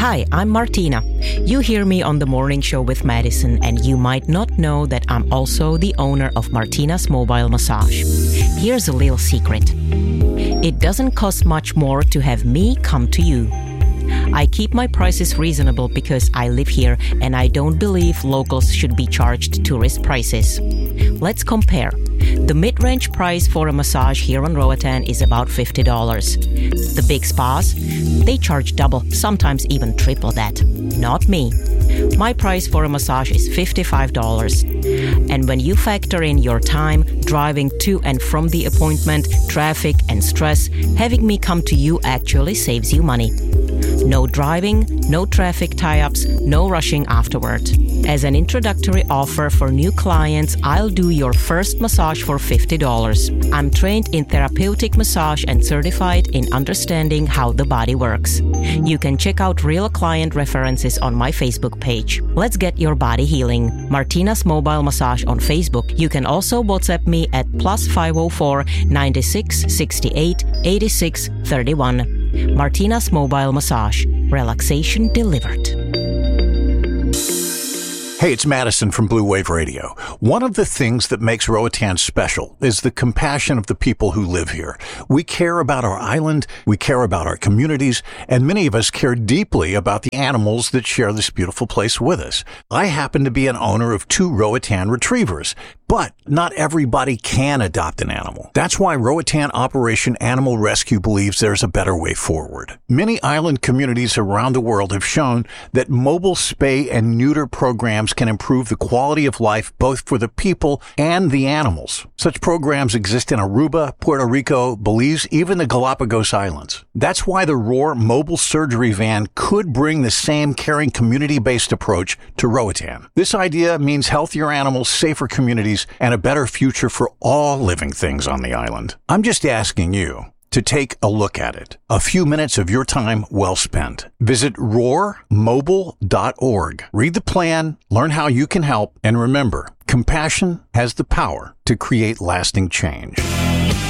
Hi, I'm Martina. You hear me on the morning show with Madison, and you might not know that I'm also the owner of Martina's Mobile Massage. Here's a little secret. It doesn't cost much more to have me come to you. I keep my prices reasonable because I live here and I don't believe locals should be charged tourist prices. Let's compare. The mid-range price for a massage here on Roatan is about $50. The big spas, they charge double, sometimes even triple that. Not me. My price for a massage is $55. And when you factor in your time, driving to and from the appointment, traffic and stress, having me come to you actually saves you money. No driving, no traffic tie-ups, no rushing afterward. As an introductory offer for new clients, I'll do your first massage for $50. I'm trained in therapeutic massage and certified in understanding how the body works. You can check out real client references on my Facebook page. Let's get your body healing. Martina's Mobile Massage on Facebook. You can also WhatsApp me at +504 96 68 86 31. Martina's Mobile Massage. Relaxation delivered. Hey, it's Madison from Blue Wave Radio. One of the things that makes Roatan special is the compassion of the people who live here. We care about our island, we care about our communities, and many of us care deeply about the animals that share this beautiful place with us. I happen to be an owner of 2 Roatan retrievers, but not everybody can adopt an animal. That's why Roatan Operation Animal Rescue believes there's a better way forward. Many island communities around the world have shown that mobile spay and neuter programs can improve the quality of life both for the people and the animals. Such programs exist in Aruba, Puerto Rico, Belize, even the Galapagos Islands. That's why the Roar mobile surgery van could bring the same caring community-based approach to Roatan. This idea means healthier animals, safer communities, and a better future for all living things on the island. I'm just asking you to take a look at it. A few minutes of your time well spent. Visit roarmobile.org. Read the plan, learn how you can help, and remember, compassion has the power to create lasting change.